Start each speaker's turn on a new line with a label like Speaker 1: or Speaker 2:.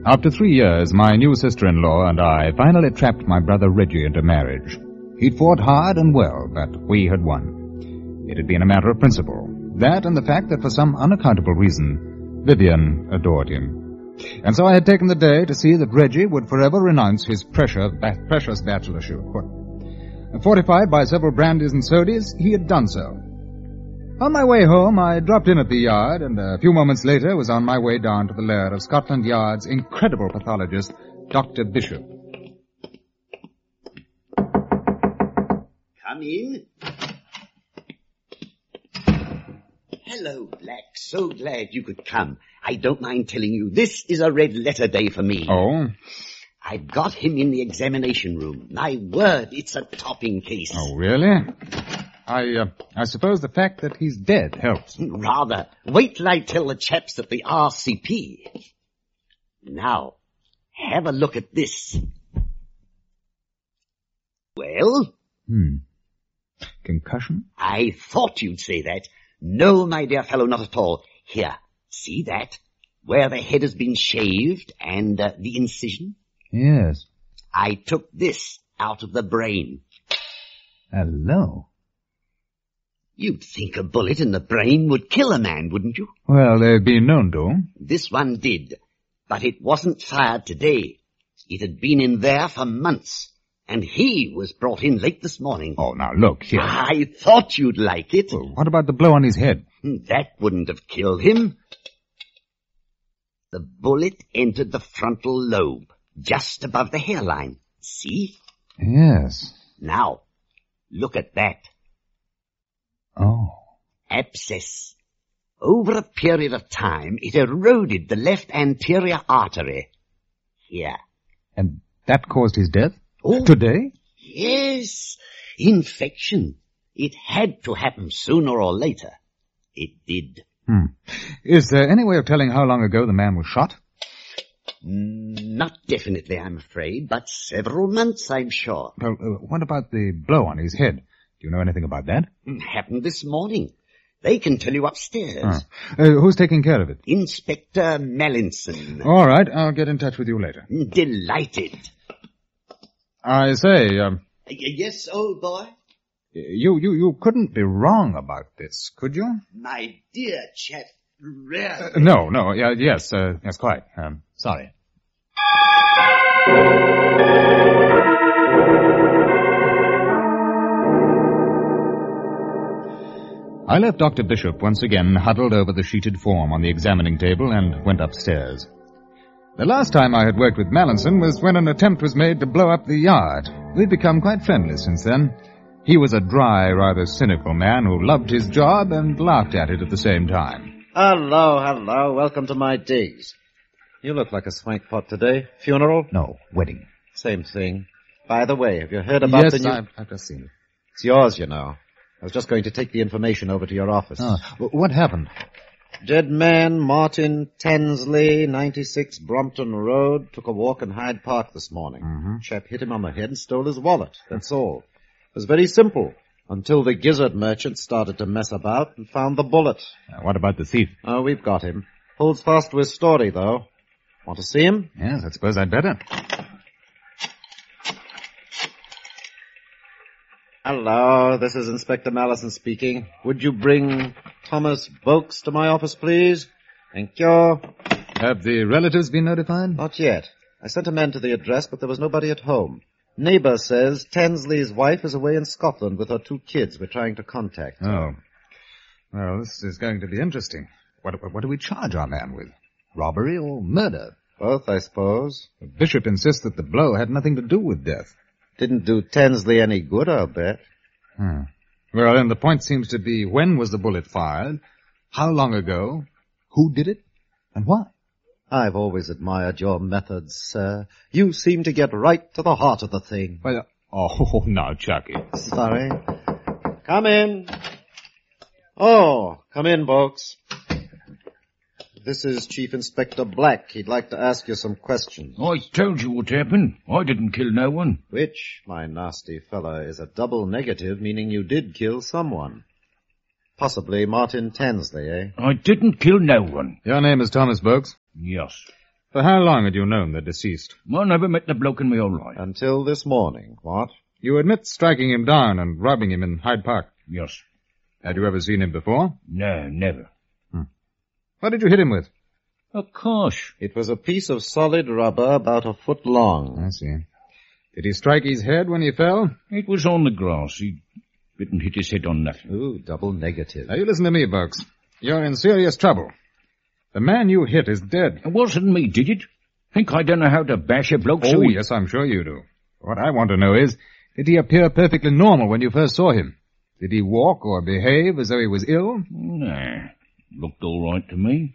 Speaker 1: After 3 years, my new sister-in-law and I finally trapped my brother Reggie into marriage. He'd fought hard and well, but we had won. It had been a matter of principle. That and the fact that for some unaccountable reason, Vivian adored him. And so I had taken the day to see that Reggie would forever renounce his precious bachelorship. Fortified by several brandies and sodies, he had done so. On my way home, I dropped in at the Yard, and a few moments later was on my way down to the lair of Scotland Yard's incredible pathologist, Dr. Bishop.
Speaker 2: Come in. Hello, Black. So glad you could come. I don't mind telling you, this is a red letter day for me.
Speaker 1: Oh?
Speaker 2: I've got him in the examination room. My word, it's a topping case.
Speaker 1: Oh, really? I suppose the fact that he's dead helps.
Speaker 2: Rather. Wait till I tell the chaps at the RCP. Now, have a look at this. Well?
Speaker 1: Concussion?
Speaker 2: I thought you'd say that. No, my dear fellow, not at all. Here, see that? Where the head has been shaved and the incision?
Speaker 1: Yes.
Speaker 2: I took this out of the brain.
Speaker 1: Hello.
Speaker 2: You'd think a bullet in the brain would kill a man, wouldn't you?
Speaker 1: Well, they've been known to.
Speaker 2: This one did, but it wasn't fired today. It had been in there for months, and he was brought in late this morning.
Speaker 1: Oh, now look here.
Speaker 2: I thought you'd like it.
Speaker 1: Well, what about the blow on his head?
Speaker 2: That wouldn't have killed him. The bullet entered the frontal lobe, just above the hairline. See?
Speaker 1: Yes.
Speaker 2: Now, look at that.
Speaker 1: Oh.
Speaker 2: Abscess. Over a period of time, it eroded the left anterior artery. Here.
Speaker 1: And that caused his death?
Speaker 2: Oh.
Speaker 1: Today?
Speaker 2: Yes. Infection. It had to happen sooner or later. It did.
Speaker 1: Is there any way of telling how long ago the man was shot?
Speaker 2: Not definitely, I'm afraid, but several months, I'm sure.
Speaker 1: Well, what about the blow on his head? Do you know anything about that?
Speaker 2: Happened this morning. They can tell you upstairs.
Speaker 1: Who's taking care of it?
Speaker 2: Inspector Mallinson.
Speaker 1: All right, I'll get in touch with you later.
Speaker 2: Delighted.
Speaker 1: I say,
Speaker 2: Yes, old boy?
Speaker 1: you couldn't be wrong about this, could you?
Speaker 2: My dear chap, rarely.
Speaker 1: No, yes, quite. Sorry. I left Dr. Bishop once again huddled over the sheeted form on the examining table and went upstairs. The last time I had worked with Mallinson was when an attempt was made to blow up the Yard. We'd become quite friendly since then. He was a dry, rather cynical man who loved his job and laughed at it at the same time.
Speaker 3: Hello. Welcome to my digs. You look like a swank pot today. Funeral?
Speaker 1: No, wedding.
Speaker 3: Same thing. By the way, have you heard about the new...
Speaker 1: Yes, I've just seen it.
Speaker 3: It's yours, you know. I was just going to take the information over to your office.
Speaker 1: What happened?
Speaker 3: Dead man, Martin Tansley, 96 Brompton Road, took a walk in Hyde Park this morning. Chap hit him on the head and stole his wallet. That's all. It was very simple, until the gizzard merchant started to mess about and found the bullet.
Speaker 1: What about the thief?
Speaker 3: Oh, we've got him. Holds fast to his story, though. Want to see him?
Speaker 1: Yes, I suppose I'd better.
Speaker 3: Hello, this is Inspector Mallinson speaking. Would you bring Thomas Boakes to my office, please? Thank you.
Speaker 1: Have the relatives been notified?
Speaker 3: Not yet. I sent a man to the address, but there was nobody at home. Neighbor says Tansley's wife is away in Scotland with her 2 kids. We're trying to contact her.
Speaker 1: Oh. Well, this is going to be interesting. What do we charge our man with? Robbery or murder?
Speaker 3: Both, I suppose.
Speaker 1: The bishop insists that the blow had nothing to do with death.
Speaker 3: Didn't do Tansley any good, I'll bet.
Speaker 1: Well, then the point seems to be, when was the bullet fired? How long ago? Who did it? And why?
Speaker 3: I've always admired your methods, sir. You seem to get right to the heart of the thing.
Speaker 1: Well, now, Chucky.
Speaker 3: Sorry. Come in. Oh, come in, Boakes. This is Chief Inspector Black. He'd like to ask you some questions.
Speaker 4: I told you what happened. I didn't kill no one.
Speaker 3: Which, my nasty fella, is a double negative, meaning you did kill someone. Possibly Martin Tansley, eh?
Speaker 4: I didn't kill no one.
Speaker 1: Your name is Thomas Boakes?
Speaker 4: Yes.
Speaker 1: For how long had you known the deceased?
Speaker 4: I never met the bloke in my whole life.
Speaker 3: Until this morning. What?
Speaker 1: You admit striking him down and robbing him in Hyde Park.
Speaker 4: Yes.
Speaker 1: Had you ever seen him before?
Speaker 4: No, never.
Speaker 1: What did you hit him with?
Speaker 4: Of course.
Speaker 3: It was a piece of solid rubber about a foot long.
Speaker 1: I see. Did he strike his head when he fell?
Speaker 4: It was on the grass. He didn't hit his head on nothing.
Speaker 3: Ooh, double negative.
Speaker 1: Now, you listen to me, Bucks. You're in serious trouble. The man you hit is dead.
Speaker 4: It wasn't me, did it? Think I don't know how to bash a bloke so
Speaker 1: Oh,
Speaker 4: he...
Speaker 1: yes, I'm sure you do. What I want to know is, did he appear perfectly normal when you first saw him? Did he walk or behave as though he was ill?
Speaker 4: Nah, looked all right to me.